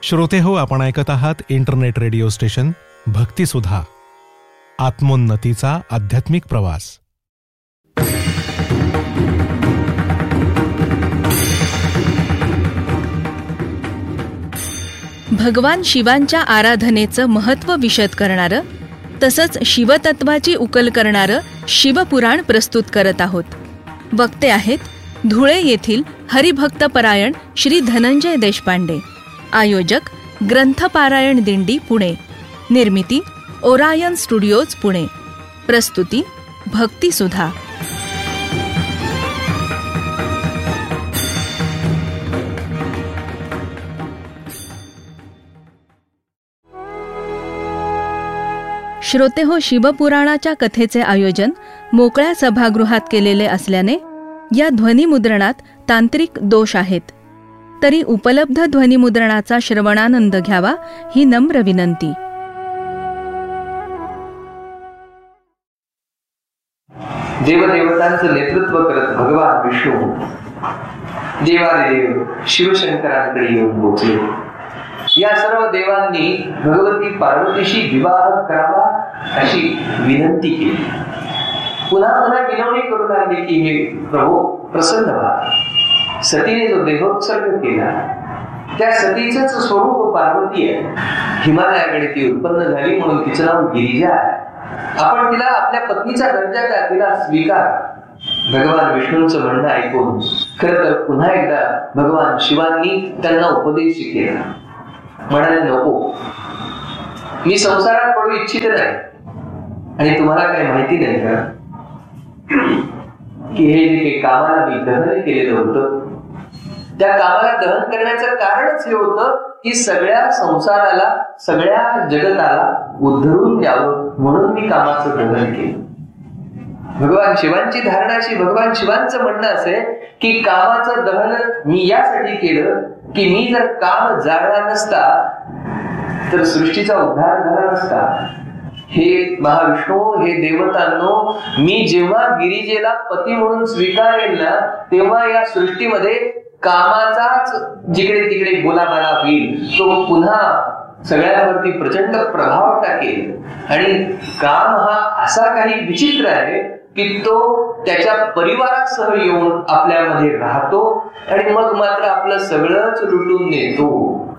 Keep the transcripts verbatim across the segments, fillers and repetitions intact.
श्रोते हो, आपण ऐकत आहात इंटरनेट रेडिओ स्टेशन भक्तिसुधा, आत्मोन्नतीचा आध्यात्मिक प्रवास. भगवान शिवांच्या आराधनेचं महत्त्व विशद करणारं तसंच शिवतत्वाची उकल करणारं शिवपुराण प्रस्तुत करत आहोत. वक्ते आहेत धुळे येथील हरिभक्तपरायण श्री धनंजय देशपांडे. आयोजक ग्रंथपारायण दिंडी पुणे. निर्मिती ओरायन स्टुडिओज पुणे. प्रस्तुती भक्तिसुधा. श्रोते हो, शिवपुराणाच्या कथेचे आयोजन मोकळ्या सभागृहात केलेले असल्याने या ध्वनिमुद्रणात तांत्रिक दोष आहेत. तरी उपलब्ध ध्वनिमुद्रणाचा श्रवणानंद घ्यावा ही नम्र विनंती. देवदेवतांचं नेतृत्व करत भगवान विष्णू देवादिदेव शिवशंकरांकडे येऊन पोहोचले. या सर्व देवांनी भगवती पार्वतीशी विवाह करावा अशी विनंती केली. पुन्हा पुन्हा विनवणी करू लागली की हे प्रभू प्रसन्न व्हा. सतीने जो देहोत्सर्ग केला त्या सतीचंच स्वरूप पार्वती आहे. हिमालयाकडे ती उत्पन्न झाली म्हणून तिचं नाव गिरिजा आहे. आपण तिला आपल्या पत्नीचा दर्जा द्या, तिला स्वीकार. भगवान विष्णूंचं म्हणणं ऐकून खरं तर पुन्हा एकदा भगवान शिवांनी त्यांना उपदेश केला. म्हणाले, नको, मी संसारात पडू इच्छित नाही. आणि तुम्हाला काही माहिती नाही का की हे जे काही कामाला मी दहन केलेलं होतं त्या कामाला दहन करण्याचं कारणच हे होतं की सगळ्या संसाराला, सगळ्या जगताला उद्धरून द्यावं म्हणून मी कामाचं दहन केलं. भगवान शिवांची धारणाशी भगवान शिवांचं म्हणणं असे की कामाचं दहन मी यासाठी केलं की मी जर काम जाळला नसता तर सृष्टीचा उद्धार झाला नसता. हे महाविष्णू, हे देवतांनो, मी जेव्हा गिरिजेला पती म्हणून स्वीकारेल ना तेव्हा या सृष्टीमध्ये कामाचाच जिकडे तिकडे बोलाबाला होईल. तो पुन्हा सगळ्यांवरती प्रचंड प्रभाव टाकेल. आणि काम हा असा काही विचित्र आहे की तो त्याच्या परिवारासह येऊन आपल्यामध्ये राहतो आणि मग मात्र आपलं सगळंच लुटून नेतो.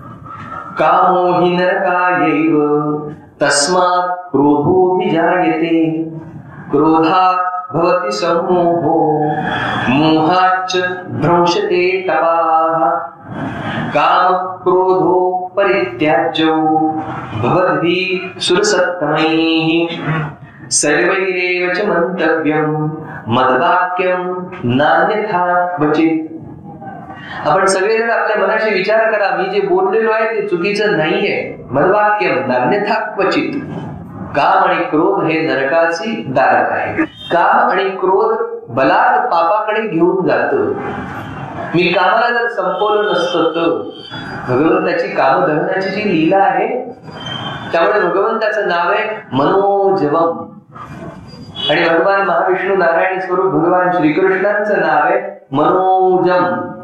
कामो हि नरकायैव तस्मात् क्रोधोऽभिजायते क्रोधात् भवति सम्मोहो मोहाच्च भ्रंशते तपाः काम क्रोधो परित्याज्यो भवद्भिः सुरसत्तमैः सर्वैरेव च मंतव्यम मद्वाक्यम नान्यथा क्वचित. आपण सगळेजण आपल्या मनाशी विचार करा, मी जे बोललेलो आहे ते चुकीचं नाहीये. मद्वाक्यम नान्यथा क्वचित. काम आणि क्रोध हे नरकाची दारक आहे. काम आणि क्रोध बलात् पापाकडे घेऊन जात. मी कामाला जर संपवलं नसतं तर भगवंताची कामदहनाची जी लीला आहे त्यामुळे भगवंताचं नाव आहे मनोजवम. आणि भगवान महाविष्णू नारायण स्वरूप भगवान श्रीकृष्णांचं नाव आहे मनोजम.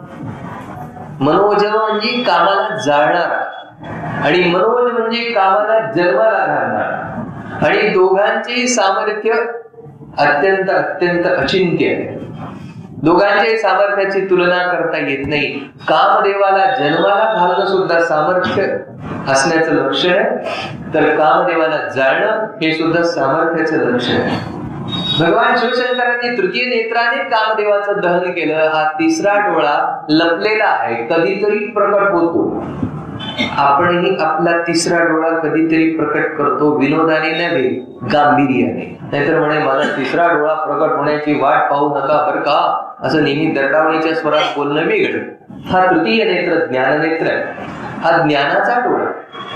मनोजम म्हणजे कामाला जाळणारा आणि मनोज म्हणजे कामाला जन्माला घालणारा. आणि दोघांचे सामर्थ्य अत्यंत अत्यंत अचिंत्य आहे. दोघांच्या सामर्थ्याची तुलना करता येत नाही. कामदेवाला जन्माला घालणं सुद्धा सामर्थ्य असण्याचं लक्षण आहे, तर कामदेवाला जाणणं हे सुद्धा सामर्थ्याचं लक्षण आहे. भगवान शिवशंकरांनी तृतीय नेत्राने कामदेवाचं दहन केलं. हा तिसरा डोळा लपलेला आहे, कधीतरी प्रकट होतो. आपणही आपला तिसरा डोळा कधीतरी प्रकट करतो, विनोदाने नव्हे, गांभीर्याने. नाहीतर म्हणे माझा तिसरा डोळा प्रकट होण्याची वाट पाहू नका बर का, असं नेहमी दरडावणीच्या स्वरात बोलणं वेगळं. हा तृतीय नेत्र ज्ञाननेत्र आहे. हा ज्ञानाचा डोळा,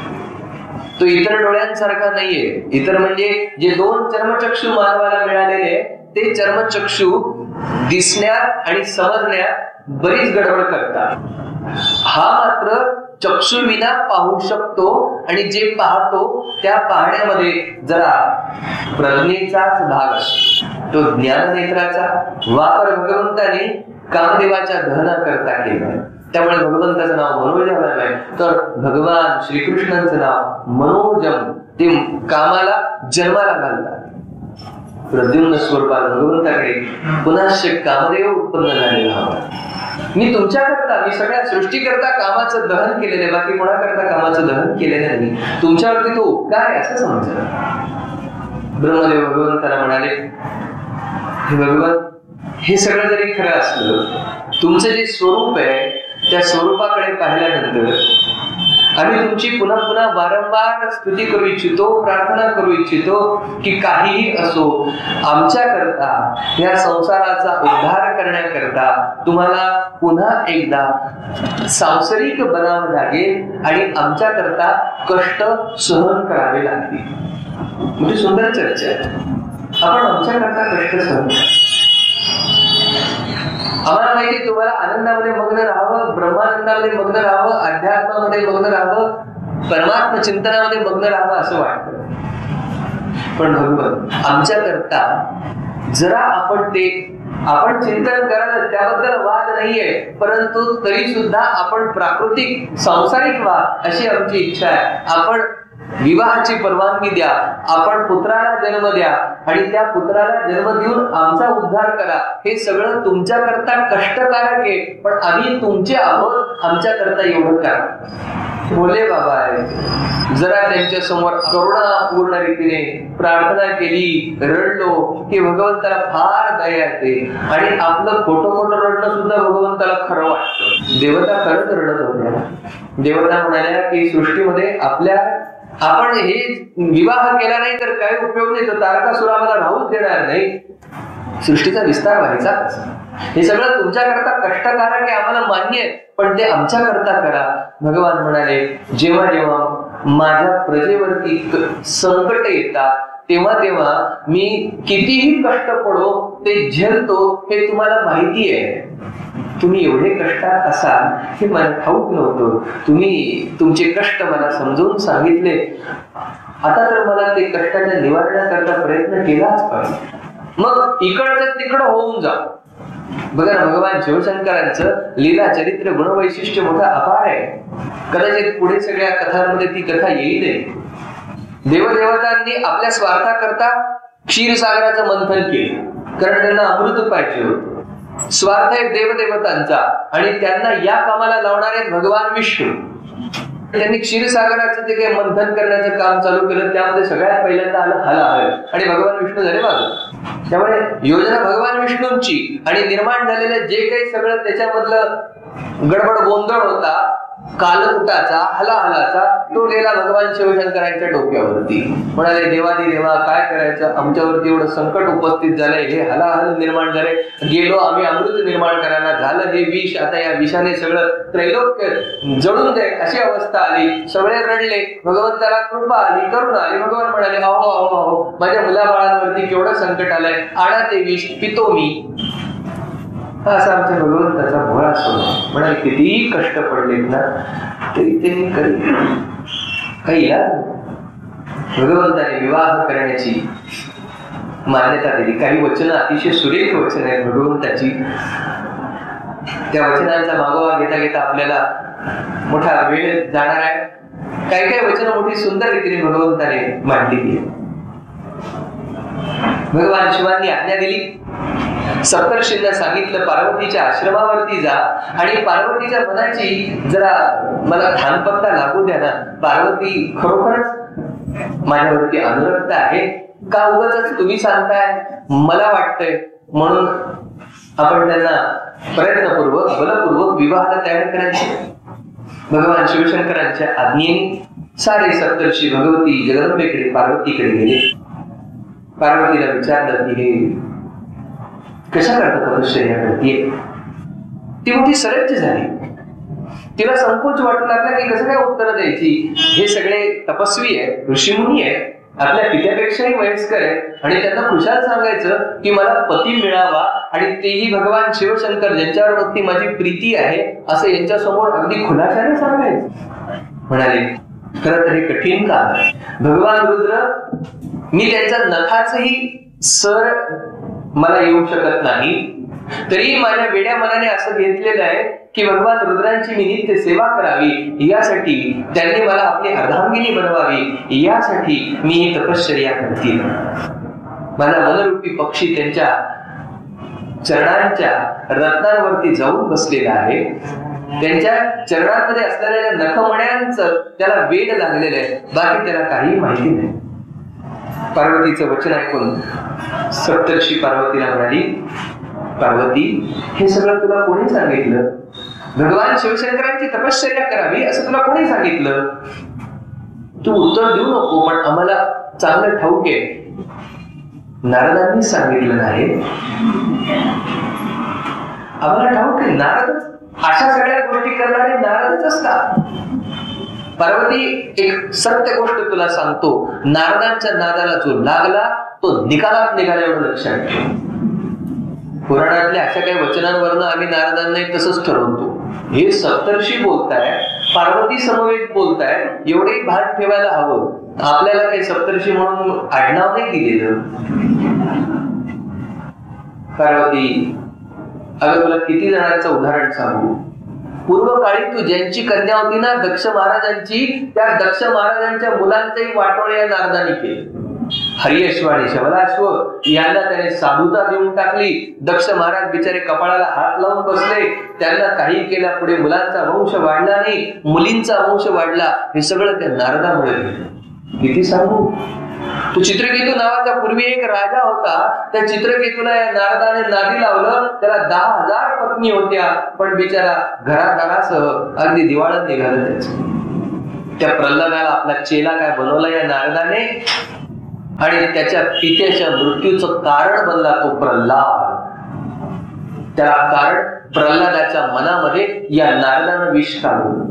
तो इतर डोळ्यांसारखा नाहीये. इतर म्हणजे जे दोन चर्मचक्षु मानवाला मिळालेले ते चर्मचक्षु दिसण्यात आणि समजण्यात बरीच गडबड करतात. हा मात्र चक्षुविना पाहू शकतो आणि जे पाहतो त्या पाहण्यामध्ये जरा प्रज्ञेचाच भाग असतो. तो ज्ञाननेत्राचा वापर भगवंताने कामदेवाच्या दहना करता केला. त्यामुळे भगवंताचं नाव मनोजम आहे. तर भगवान श्रीकृष्णांचं नाव मनोजम, ते कामाला जन्माला घालतात. प्रद्युम्न स्वरूपात भगवंताकडे पुन्हा कामदेव उत्पन्न झालेला हवा. मी तुमच्याकरता, मी सगळ्या सृष्टीकरता कामाचं दहन केलेलं आहे, बाकी कोणाकरता कामाचं दहन केलेलं नाही. तुमच्यावरती तो उपकार आहे असं समजलं. ब्रह्मदेव भगवंताला म्हणाले, हे भगवान, हे सगळं जरी खरं असलं, तुमचं जे स्वरूप आहे त्या स्वरूपाकडे पाहिल्यानंतर आम्ही तुमची पुन्हा पुन्हा वारंवार स्तुती करू इच्छितो, प्रार्थना करू इच्छितो की काहीही असो, आमच्या करता, या संसाराचा उद्धार करण्याकरता तुम्हाला पुन्हा एकदा सांसारिक बनावं लागेल आणि आमच्या करता कष्ट सहन करावे लागतील. म्हणजे सुंदर चर्चा आहे. आपण आमच्या करता कष्ट सहन करा. आम्हाला माहिती तुम्हाला आनंदामध्ये मग्न राहावं, ब्रह्मानंदामध्ये मग्न राहावं, अध्यात्मामध्ये मग्न राहावं, परमात्म चिंतनामध्ये मग्न राहावं असं वाटतं. पण भगवंत आमच्या करता जरा आपण ते आपण चिंतन करायला, त्याबद्दल वाद नाहीये, परंतु तरी सुद्धा आपण प्राकृतिक सांसारिक वाद अशी आमची इच्छा आहे. आपण विवाहाची परवानगी द्या, आपण पुत्राला जन्म द्या आणि त्या पुत्राला जन्म देऊन आमचा उद्धार करा. हे सगळं तुमच्या करता कष्टकारक आहे, पण आम्ही तुमचे आहोत, आमच्या करता एवढं करा. भोले बाबा आहे. जरा त्यांच्या समोर करुणापूर्ण रीतीने प्रार्थना केली, रडलो की भगवंताला फार दया येते आणि आपलं खोटं खोटं रडणं सुद्धा भगवंताला खरं वाटतं. देवता खरंच रडत होत्या. देवता म्हणाल्या की सृष्टीमध्ये आपल्या आपण हे विवाह केला नाही तर काही उपयोग नाही, तर तारकासुर आम्हाला राहूच देणार नाही, सृष्टीचा विस्तार व्हायचा. हे सगळं तुमच्या करता कष्टकारक आहे, आम्हाला मान्य आहे, पण ते आमच्या करता करा. भगवान म्हणाले, जेव्हा जेव्हा माझ्या प्रजेवरती संकट येतात तेव्हा तेव्हा मी कितीही कष्ट पडो ते झेलतो, हे तुम्हाला माहिती आहे. तुम्ही एवढे कष्टात असाल हे मला ठाऊक नव्हतं. तुम्ही तुमचे कष्ट मला समजून सांगितले. आता तर मला ते कष्टाच्या निवारणाकरता प्रयत्न केलाच पाहिजे. मग इकडचं तिकडं होऊन जा. बघा ना, भगवान शिवशंकरांचं लीला चरित्र गुणवैशिष्ट्य मोठा अपार आहे. कदाचित पुढे सगळ्या कथांमध्ये ती कथा येईल. देवदेवतांनी आपल्या स्वार्थाकरता क्षीरसागराचं मंथन केलं, कारण त्यांना अमृत पाहिजे होतं. स्वार्थ आहे देवदेवतांचा आणि त्यांना या कामाला लावणारे भगवान विष्णू. त्यांनी क्षीरसागराचं जे काही मंथन करण्याचं काम चालू केलं, त्यामध्ये सगळ्यात पहिल्यांदा आलं हलाहल आणि भगवान विष्णू झाले बाजू. त्यामुळे योजना भगवान विष्णूंची आणि निर्माण झालेलं जे काही सगळं त्याच्यामधलं गडबड गोंधळ होता, कालकुटाचा, हलाहलाचा, तो गेला भगवान शिवशंकरांच्या डोक्यावरती. म्हणाले, देवादी देवा काय करायचं, आमच्यावरती एवढं संकट उपस्थित झालंय, हे हलाहल निर्माण झाले, गेलो आम्ही अमृत निर्माण करायला, झालं हे विष, आता या विषाने सगळं त्रैलोक्य जळून जाईल अशी अवस्था आली. सगळे रडले, भगवंताला कृपा आली, करुणा आली. भगवान म्हणाले, अहो अहो अहो माझ्या मुलाबाळांवरती केवढं संकट आलंय, आणा ते विष, पितो मी. असा आमच्या भगवंताचा भोळा स्वभाव. म्हणाले, कितीही कष्ट पडलेत ना तरी त्यांनी कधी काही इलाज. भगवंताने विवाह करण्याची मान्यता दिली. काही वचनं अतिशय सुरेख वचन आहेत भगवंताची. त्या वचनांचा मागोवा घेता घेता आपल्याला मोठा वेळ जाणार आहे. काही काही वचनं मोठी सुंदर रीतीने भगवंताने मांडली गेली. भगवान शिवांनी आज्ञा दिली, सप्तर्षींना सांगितलं, पार्वतीच्या आश्रमावरती जा आणि पार्वतीच्या मनाची जरा मला धानपत्ता लागू द्या ना. पार्वती खरोखरच माझ्यावरती अनुरक्त आहे का, उगाच तुम्ही सांगताय मला वाटतंय, म्हणून आपण त्यांना प्रयत्नपूर्वक बलपूर्वक विवाहाला तयार करायचे. भगवान शिवशंकरांच्या आज्ञेने सारे सप्तर्षी भगवती जगदंबेकडे पार्वतीकडे गेले. पार्वतीला विचारलं की हे कशा करता तपश्चर्या करते. ती मोठी सरच्च झाली. तिला संकोच वाटू लागला की कसं काय उत्तर द्यायची. हे सगळे तपस्वी आहेत, ऋषीमुनी आहेत, आपल्या पित्यापेक्षाही वयस्कर आहेत आणि त्यांना खुशाल सांगायचं की मला पती मिळावा आणि तेही भगवान शिवशंकर ज्यांच्यावरती माझी प्रीती आहे असं यांच्या समोर अगदी खुलाशाने सांगायचं. म्हणाले, खरं तर हे कठीण काम आहे. भगवान रुद्र, मी त्यांच्या नखाचही सर मला येऊ शकत नाही तरी माझ्या वेड्या मनाने असं घेतलेलं आहे की भगवान रुद्रांची मी नित्य सेवा करावी, यासाठी त्यांनी मला आपली अर्धांगिनी बनवावी, यासाठी मी ही तपश्चर्या करतील. माझा मनरूपी पक्षी त्यांच्या चरणांच्या रत्नांवरती जाऊन बसलेला आहे. त्यांच्या चरणांमध्ये असलेल्या नखमण्यांचं त्याला वेड लागलेलं आहे, बाकी त्याला काही माहिती नाही. पार्वतीचं वचन ऐकून सप्तर्षी पार्वतीला म्हणाली, पार्वती, हे सगळं तुला कोणी सांगितलं? भगवान शिवशंकरांची तपश्चर्या करावी असं तुला कोणी सांगितलं? तू उत्तर देऊ नको, पण आम्हाला चांगलं ठाऊक आहे, नारदांनी सांगितलं नाही. आम्हाला ठाऊक आहे, नारदच अशा सगळ्या गोष्टी करणारे नारदच असतात. पार्वती, एक सत्य गोष्ट तुला सांगतो, नारदांच्या नादाला जो लागला तो निकालात निघाला, एवढं लक्षात ठेव. पुराणातल्या अशा काही वचनांवरनं आम्ही नारदांना तसंच ठरवतो. हे सप्तर्षी बोलताय, पार्वती समवेत बोलताय, एवढे भान ठेवायला हवं. आपल्याला काही सप्तर्षी म्हणून आडनाव नाही दिलेलं. पार्वती, अगं तुला किती जणांचं उदाहरण सांगू. पूर्व काळी तू ज्यांची कन्या होती ना, दक्ष महाराजांची, त्या दक्ष महाराजांच्या मुलांचंही वाटोळ या नारदांनी केलं. हरियश्व आणि शबलाश्व यांना त्याने साधुता देऊन टाकली. दक्ष महाराज बिचारे कपाळाला हात लावून बसले. त्यांना काही केल्या पुढे मुलांचा वंश वाढला नाही, मुलींचा वंश वाढला. हे सगळं त्या नारदामुळे झालं. किती सांगू. तो चित्रकेतू नावाचा पूर्वी एक राजा होता. त्या चित्रकेतूला या नारदाने नादी लावलं. त्याला दहा हजार पत्नी होत्या, पण बिचारा घरादारासह अगदी दिवाळत निघालं त्याचं. त्या प्रल्हादाला आपला चेला काय बनवला या नारदाने, आणि त्याच्या पित्याच्या मृत्यूचं कारण बनला तो प्रल्हाद. त्या कारण प्रल्हादाच्या मनामध्ये या नारदानं विष काढलं.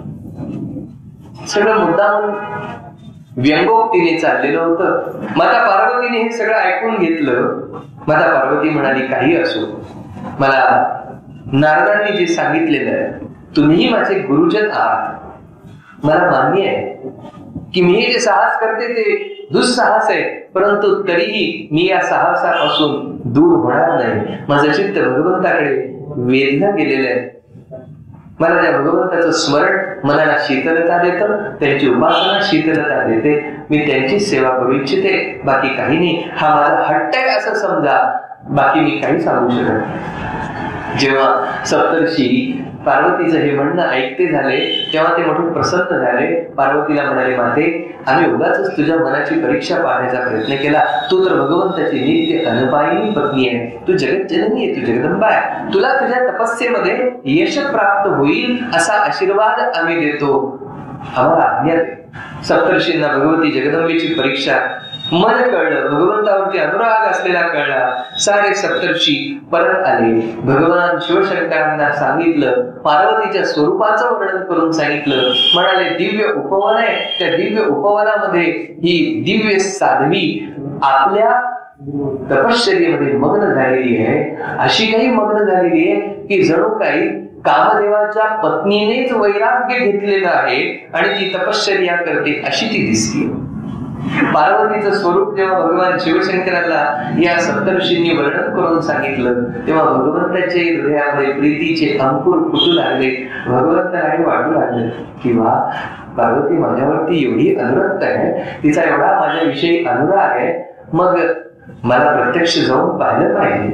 सगळं मुद्दाम व्यंगोक्तीने चाललेलं होतं. माता पार्वतीने हे सगळं ऐकून घेतलं. माता पार्वती म्हणाली, काही असो, मला नारदांनी जे सांगितलेलं आहे, तुम्हीही माझे गुरुजन आहात, मला मान्य आहे की मी हे जे साहस करते ते दुस्साहस आहे, परंतु तरीही मी या साहसापासून दूर होणार नाही. माझं चित्त भगवंताकडे वेधलं गेलेलं आहे. मला त्या भगवंताचं स्मरण मनाला शीतलता देतं, त्यांची उपासना शीतलता देते. मी त्यांची सेवा करू इच्छिते, बाकी काही नाही. हा माझा हट्ट आहे असं समजा, बाकी मी काही सांगू शकत नाही. जेव्हा सप्तर्षी पार्वतीचं हे म्हणणं ऐकते झाले, तेव्हा ते मोठे प्रसन्न झाले. पार्वतीला म्हणाले, माते, आम्ही उगाच तुझ्या मनाची परीक्षा पाहण्याचा प्रयत्न केला. तू तर भगवंताची नित्य अनपायिनी पत्नी आहे, तू जगत जननी आहे, तू जगदंबा आहे. तुला तुझ्या तपस्येमध्ये यश प्राप्त होईल असा आशीर्वाद आम्ही देतो, आम्हाला आज्ञा दे. सप्तर्षींना भगवती जगदंबेची परीक्षा मन कळलं, भगवंतावरती अनुराग असलेला कळला. सारे सप्तर्षी परत आले. भगवान शिवशंकरांना सांगितलं, पार्वतीच्या स्वरूपाचं वर्णन करून सांगितलं. म्हणाले, दिव्य उपवन आहे, त्या दिव्य उपवनामध्ये ही दिव्य साध्वी आपल्या तपश्चर्येमध्ये मग्न झालेली आहे. अशी काही मग्न झालेली आहे की जणू काही कामदेवाच्या पत्नीनेच वैराग्य घेतलेलं आहे आणि ती तपश्चर्या करते अशी ती दिसते. पार्वतीचं स्वरूप जेव्हा भगवान शिवशंकराला या सप्तर्षींनी वर्णन करून सांगितलं, तेव्हा भगवंताच्या हृदयामध्ये प्रीतीचे अंकुर फुटू लागले. भगवंतालाही वाटू लागले की वा, पार्वती माझ्यावरती एवढी अनुरक्त आहे, तिचा एवढा माझ्याविषयी अनुराग आहे, मग मला प्रत्यक्ष जाऊन पाहिलं पाहिजे.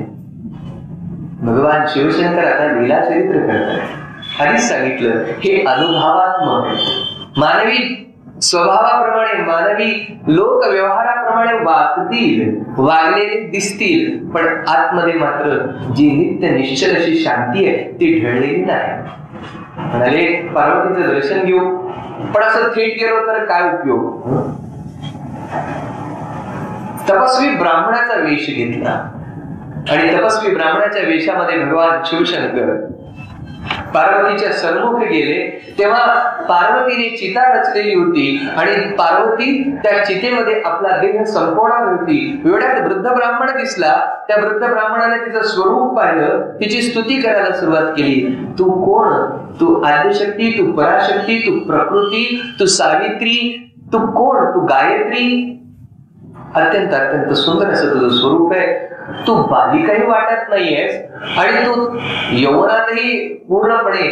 भगवान शिवशंकर आता लीला चरित्र करतात. आधीच सांगितलं, हे अनुभवात्मक आहे. मानवी स्वभावाप्रमाणे, मानवी लोक व्यवहाराप्रमाणे वागतील, वागलेले दिसतील, पण आतमध्ये मात्र जी नित्य निश्चल अशी शांती आहे ती ढळलेली नाही. म्हणाले, पार्वतीचं दर्शन घेऊ, पण असं थेट गेलो तर काय उपयोग. तपस्वी ब्राह्मणाचा वेश घेतला आणि तपस्वी ब्राह्मणाच्या वेशामध्ये भगवान शिवशंकर पार्वतीच्या सन्मुख गेले. तेव्हा पार्वतीने चिता रचलेली होती आणि पार्वती त्या चितेमध्ये आपला देह संपवणार होती. एवढ्यात वृद्ध ब्राह्मण दिसला. त्या वृद्ध ब्राह्मणाने तिचं स्वरूप पाहिलं, तिची स्तुती करायला सुरुवात केली. तू कोण? तू आद्यशक्ती, तू पराशक्ती, तू प्रकृती, तू सावित्री, तू कोण? तू गायत्री. अत्यंत अत्यंत सुंदर असं तुझं स्वरूप आहे. तू बालिकाही वाटत नाहीयेस आणि तू यौवनातही पूर्णपणे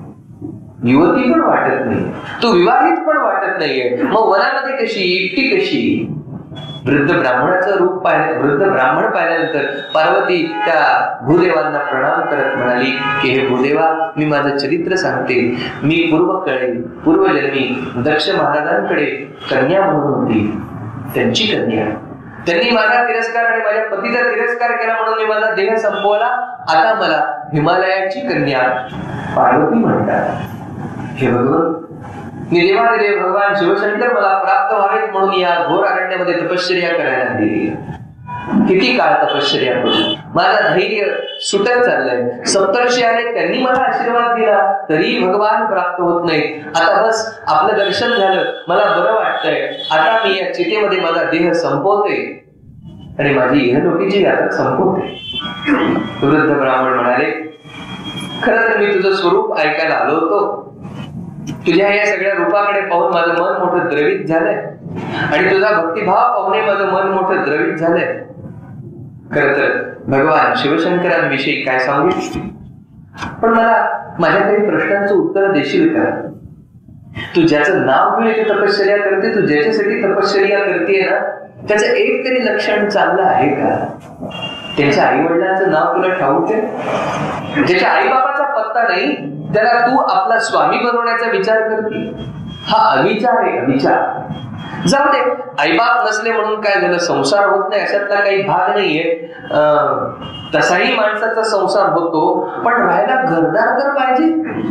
युवती पण वाटत नाही, तू विवाहित पण वाटत नाहीये, मग वनामध्ये कशी, एकटी कशी? वृद्ध ब्राह्मणाचं रूप पाहिलं, वृद्ध ब्राह्मण पाहिल्यानंतर पार्वती त्या भूदेवांना प्रणाम करत म्हणाली की हे भूदेवा, मी माझं चरित्र सांगते. मी पूर्वकाळी पूर्वजन्मी दक्ष महाराजांकडे कन्या म्हणून होती, त्यांची कन्या. त्यांनी माझा तिरस्कार आणि माझ्या पतीचा तिरस्कार केला म्हणून मी माझा देह संपवला. आता मला हिमालयाची कन्या पार्वती म्हणतात. हे भगवान, मी देवादेव भगवान शिवशंकर मला प्राप्त व्हावेत म्हणून या घोर अरण्यामध्ये तपश्चर्या करायला दिली. किती काळ तपश्चर्या करू, माझा धैर्य सुटत चाललंय. सप्तर्षी आले, त्यांनी मला आशीर्वाद दिला, तरी भगवान प्राप्त होत नाही. आता बस आपलं दर्शन झालं, मला बरं वाटतंय. आता मी या चितेमध्ये माझा देह संपवते आणि माझी इहलोकीची यात्रा संपवते. वृद्ध ब्राह्मण म्हणाले, खरं तर मी तुझं स्वरूप ऐकायला आलो होतो. तुझ्या या सगळ्या रूपाकडे पाहून माझं मन मोठं द्रवित झालंय आणि तुझा भक्तिभाव पाहून माझं मन मोठं द्रवित झालंय. खर तर भगवान शिवशंकरांविषयी काय सांगू, पण मला माझ्या काही प्रश्नांचं उत्तर देशील का? तू ज्याचं नाव घेऊन इथे तपश्चर्या करते, तू ज्याच्यासाठी तपश्चर्या करतेय ना, त्याचं एक तरी लक्षण चांगलं आहे का? त्यांच्या आई वडिलांचं नाव तुला ठाऊक आहे? ज्याच्या आई बाबाचा पत्ता नाही त्याला तू आपला स्वामी बनवण्याचा विचार करते, हा अविचार आहे, अविचार. जाऊ दे, आईबाप नसले म्हणून काय झालं, संसार होत नाही अशातला काही भाग नाहीये. तसाही माणसाचा संसार होतो, पण राहायला घरदार तर पाहिजे.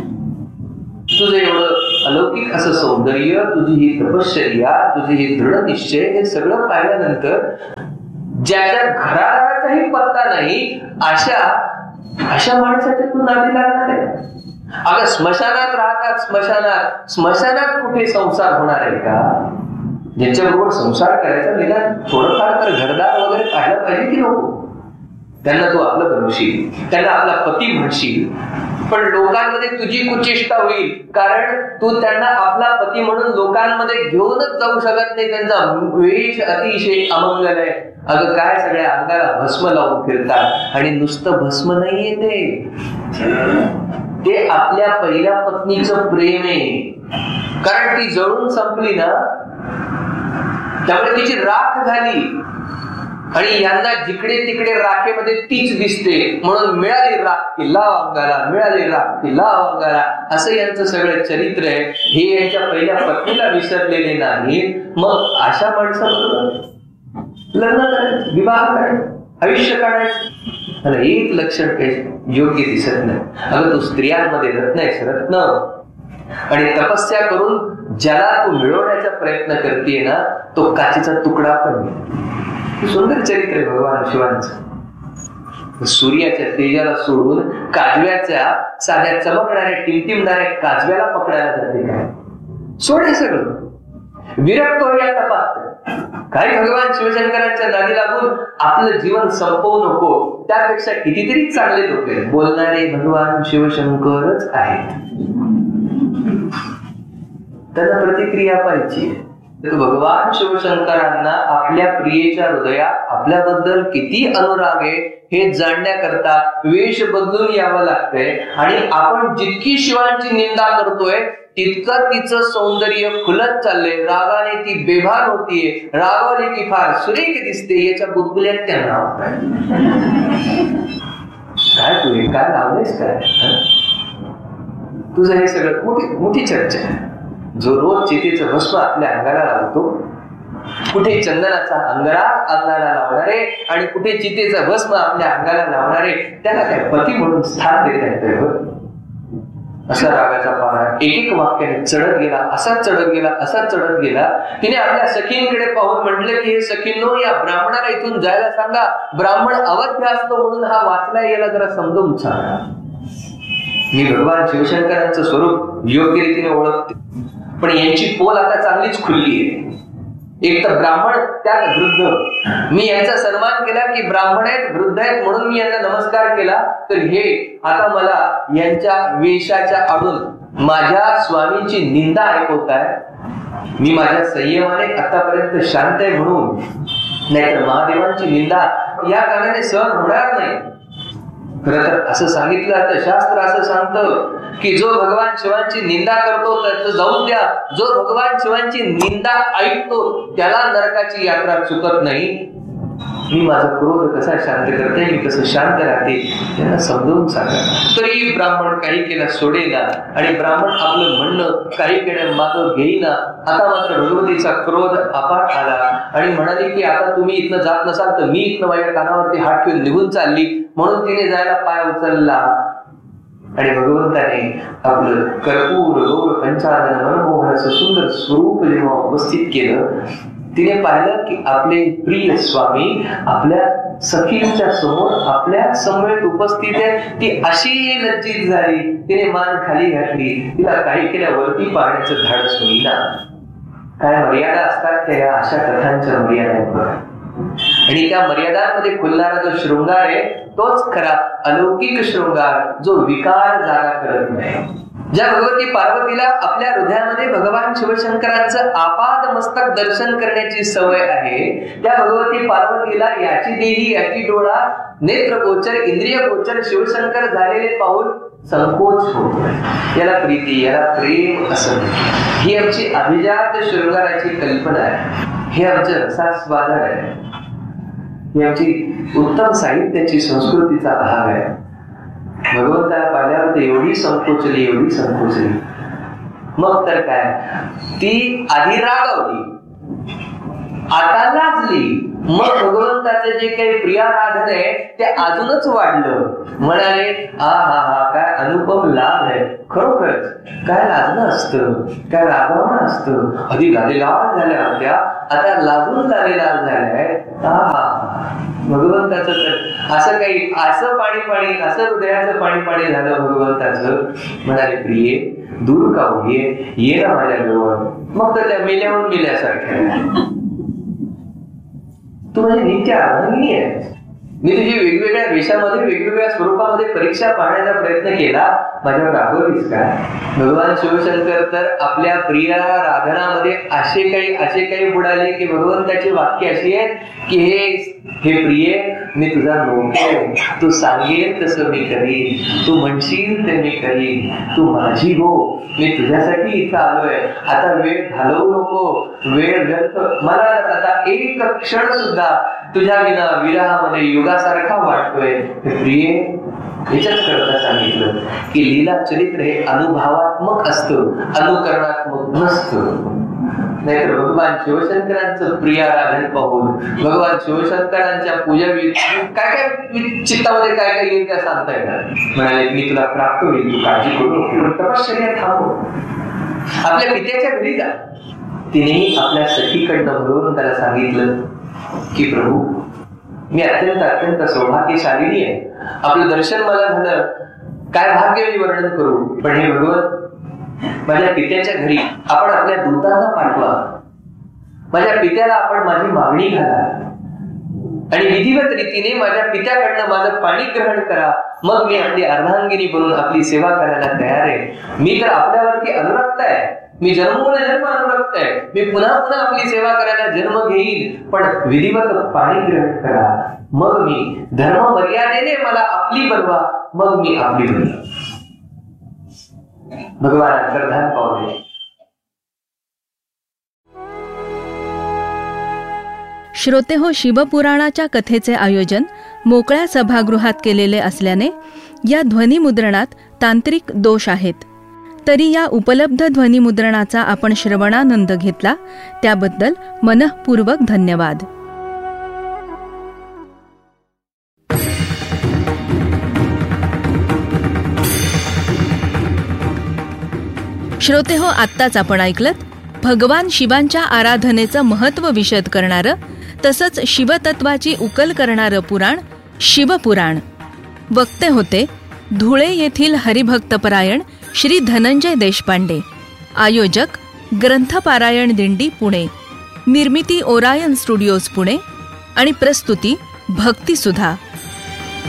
तुझं एवढं अलौकिक असं सौंदर्य, तुझी ही तपश्चर्या, तुझी ही दृढ निश्चय, हे सगळं पाहिल्यानंतर ज्याच्या घरादाराचाही पत्ता नाही अशा अशा माणसाच्या तू नादी लागणार आहे. अगं स्मशानात राहतात, स्मशानात स्मशानात कुठे संसार होणार आहे का? ज्याच्याबरोबर संसार करायचा निदान थोडंफार तर घरदार वगैरे पाहायला पाहिजे की नको? त्यांना तू आपलं बनवशील, त्यांना आपला पती म्हणशील, पण लोकांमध्ये तुझी कुचेष्टा होईल, कारण तू त्यांना आपला पती म्हणून लोकांमध्ये घेऊनच जाऊ शकत नाही. त्यांचा वेश अतिशय अमंगल आहे. अगं काय सगळ्या अंगाला भस्म लावून फिरतात, आणि नुसतं भस्म नाहीये ते, ते आपल्या पहिल्या पत्नीचं प्रेम आहे. कारण ती जळून संपली ना, त्यामुळे तिची राख झाली आणि यांना जिकडे तिकडे राखेमध्ये तीच दिसते, म्हणून मिळाली राख की लाव अंगाला, मिळाली राख की लाव अंगाला, असं यांचं सगळं चरित्र आहे. हे यांच्या पहिल्या पत्नीला विसरलेले नाही. मग अशा माणसाबरोबर लग्न करायचं, विवाह करायचं, आयुष्य काढायचं, आणि एक लक्षण काही योग्य दिसत नाही. अगं तू स्त्रियांमध्ये रत्न आहेस, रत्न, आणि तपस्या करून ज्याला तू मिळवण्याचा प्रयत्न करतेय ना, तो काचेचा तुकडा पण. सुंदर चरित्र आहे भगवान शिवांचं. सूर्याच्या तेजाला सोडून काजव्याच्या साध्या चमकणाऱ्या टिमटिमणाऱ्या काजव्याला पकडायला जाते काय? सोड हे सगळं, विरक्त होया तपास. काही भगवान शिवशंकरांच्या नादी लागून आपलं जीवन संपवू नको. त्यापेक्षा कितीतरी चांगले लोक आहेत, बोलणारे भगवान शिवशंकरच आहेत. त्यांना प्रतिक्रिया पाहिजे. भगवान शिवशंकरांना आपल्या प्रियेच्या हृदयात आपल्याबद्दल किती अनुराग आहे हे जाणण्याकरता वेश बदलून यावं लागतंय. आणि आपण जितकी शिवांची निंदा करतोय तितकं तिचं सौंदर्य खुलत चाललंय. रागाने ती बेभान होतीये, रागावली की फार सुरेख दिसते, याच्या बुलबुल्यात त्यांना काय तू हे काय लावलेस काय? तुझं हे सगळं मोठी मोठी चर्चा आहे. जो रोज चितेचं भस्म आपल्या अंगाला लावतो, कुठे चंदनाचा अंगरा अंगाला लावणारे आणि कुठे चितेचा भस्म आपल्या अंगाला लावणारे, त्याला काय पती म्हणून स्थान देता येतं? असा रागाचा पारा एक एक वाक्याने चढत गेला, असा चढत गेला, असा चढत गेला. तिने आपल्या सखींकडे पाहून म्हटलं की हे सखींनो, या ब्राह्मणाला इथून जायला सांगा. ब्राह्मण अवध्य असतो म्हणून हा वाचला, याला जरा समजून सांगा. मी भगवान शिवशंकरांचं स्वरूप योग्य रीतीने ओळखते, पण यांची पोल आता चांगलीच खुलली आहे. एक तर ब्राह्मण, त्यात वृद्ध. मी यांचा सन्मान केला की ब्राह्मण आहेत, वृद्ध आहेत म्हणून मी यांना नमस्कार केला, तर हे आता मला यांच्या वेशाच्या आडून माझ्या स्वामींची निंदा ऐकवताय. मी माझ्या संयमाने आतापर्यंत शांत आहे म्हणून नाहीतर महादेवांची निंदा या कारणाने सहन होणार नाही. खरं तर असं सांगितलं तर शास्त्र असं सांगतं की जो भगवान शिवांची निंदा करतो त्याचं जाऊन द्या, जो भगवान शिवांची निंदा ऐकतो त्याला नरकाची यात्रा चुकत नाही. मी माझा क्रोध कसा शांत करते, मी कसं शांत राहते त्यांना समजावून सांगा. तरी ब्राह्मण काही केला सोडेना आणि ब्राह्मण आपलं म्हणणं काही केलं मागं घेईना. आता मात्र भगवतीचा क्रोध अपार आला आणि म्हणाली की आता तुम्ही इथनं जात नसाल तर मी इथनं माझ्या कानावरती हात ठेवून निघून चालली. म्हणून तिने जायला पाय उचलला आणि भगवंताने आपलं कर्पूर गौर पंचानन मनमोहन असं सुंदर स्वरूप जेव्हा उपस्थित केलं, तिने पाहिलं की आपले प्रिय स्वामी आपल्या सखींच्या समोर आपल्या समवेत उपस्थित आहे. ती अशी लज्जित झाली, तिने मान खाली घातली. तिला काही केल्यावरती पाहण्याचं धाडस होईना. काय मर्यादा असतात त्या अशा कथांच्या मर्यादा, आणि त्या मर्यादांमध्ये खुलणारा जो शृंगार आहे तोच खरा अलौकिक शृंगार, जो विकार जागा करत नाही. ज्या भगवती पार्वतीला आपल्या हृदयामध्ये भगवान शिवशंकरांचं आपाद मस्तक दर्शन करण्याची सवय आहे, त्या भगवती पार्वतीला याची देही याची डोळा नेत्र गोचर इंद्रिय गोचर शिवशंकर झालेले पाहून संकोच होतो. याला प्रीती याला प्रेम असं ही आमची अभिजात शृंगाराची कल्पना आहे. हे आमचं रसास्वादन आहे. ही आमची उत्तम साहित्याची संस्कृतीचा भाग आहे. भगवंताला पाहिल्यावर एवढी संकोचली एवढी संकोचली मग तर काय, ती आधी रागावली, आता लाजली. मग भगवंताचं जे काही प्रियाराधन आहे ते अजूनच वाढलं. म्हणाले हा हा हा काय अनुपम लाभ आहे. खरोखरच काय लाजणं असतं, काय रागावणं असतं. आधी लाले लाल झाल्या होत्या, आता लाजून लाले लाल झाल्या. हा हा भगवंताचं तर असं काही असं पाणी पाणी असं हृदयाचं पाणी पाणी झालं भगवंताचं. म्हणाले प्रिये दूर का होईये, ये ना माझ्या जवळ. मग तर त्या मेल्यावर मेल्यासारख्या. तू म्हणजे नित्य अर्धांगिनी आहे. मी तुझी वेगवेगळ्या वेशामध्ये वेगवेगळ्या स्वरूपामध्ये परीक्षा पाहण्याचा प्रयत्न केला, माझ्यावर रागवलीस का? भगवान शिवशंकर तर आपल्या प्रिया राधनामध्ये असे काही असे काही बुडाले की भगवंताची वाक्य अशी आहेत की हे हे प्रिये मी तुझा नोकर, तू सांगेल तसं मी करीन, तू म्हणशील ते मी करीन, तू माझी हो, मी तुझ्यासाठी इथं आलोय. आता वेळ घालवू नको, वेळ व्यर्थ. मला आता एक क्षण सुद्धा तुझ्या विना विरहामध्ये युगासारखा वाटतोय. प्रिये याच्याच करता सांगितलं की लीला चरित्र हे अनुभवात्मक असतं, अनुकरणात्मक नसतं. नाहीतर भगवान शिवशंकरांचं प्रियाराधन पाहून भगवान शिवशंकरांच्या पूजा काय काय चित्तामध्ये काय काय येईल त्या सांगता येणार. म्हणाले मी तुला प्राप्त होईल, तू काळजी करू नको, तपश्चर्या थांबव, आपल्या पित्याच्या घरी जा. तिनेही आपल्या सखीकडनं भगवंताला सांगितलं की प्रभू मी अत्यंत अत्यंत सौभाग्यशालिनी आहे, आपलं दर्शन मला झालं, काय भाग्य मी वर्णन करू. पण हे भगवंत माझ्या पित्याच्या घरी आपण आपल्या दूतांना पाठवा, माझ्या पित्याला आपण माझी मागणी घाला आणि विधिवत रीतीने माझ्या पित्याकडनं माझं पाणी ग्रहण करा. मग मी आपली अर्धांगिनी बनून आपली सेवा करायला तयार आहे. मी तर आपल्यावरती अनुरक्त आहे, मी जन्मोजन्म अनुरक्त आहे, मी पुन्हा पुन्हा आपली सेवा करायला जन्म घेईल, पण विधिवत पाणी ग्रहण करा. मग मी धर्म मर्यादेने मला आपली बनवा, मग मी आपली बनवा. भगवान अंतर्धान पावले. श्रोतेहो, शिवपुराणाच्या कथेचे आयोजन मोकळ्या सभागृहात केलेले असल्याने या ध्वनिमुद्रणात तांत्रिक दोष आहेत. तरी या उपलब्ध ध्वनिमुद्रणाचा आपण श्रवणानंद घेतला त्याबद्दल मनःपूर्वक धन्यवाद. श्रोतेहो, आत्ताच आपण ऐकलत भगवान शिवांच्या आराधनेचं महत्त्व विशद करणारं तसंच शिवतत्वाची उकल करणारं पुराण शिवपुराण. वक्ते होते धुळे येथील हरिभक्तपरायण श्री धनंजय देशपांडे. आयोजक ग्रंथपारायण दिंडी पुणे. निर्मिती ओरायन स्टुडिओज पुणे आणि प्रस्तुती भक्तिसुधा.